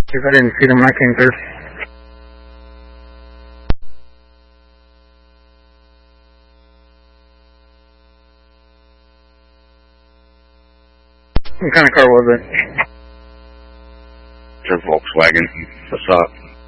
Because I didn't see them when I came through. What kind of car was it? It's a Volkswagen Passat.